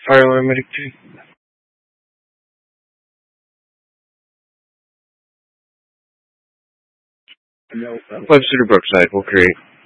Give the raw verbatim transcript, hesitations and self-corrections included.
Fire alarm medic three. Webster to Brookside will create.